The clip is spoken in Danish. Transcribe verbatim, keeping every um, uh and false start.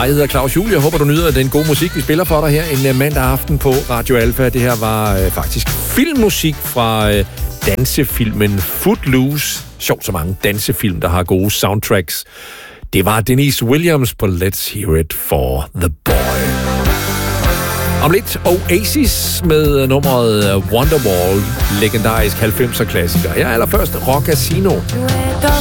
Hej, jeg hedder Claus Juhl. Jeg håber, du nyder den gode musik, vi spiller for dig her en mandag aften på Radio Alfa. Det her var øh, faktisk filmmusik fra øh, dansefilmen Footloose. Sjovt så mange dansefilm, der har gode soundtracks. Det var Denise Williams på Let's Hear It for the Boy. Om lidt Oasis med nummeret Wonderwall, legendarisk halvfemser klassiker. Jeg er allerførst Rock Casino.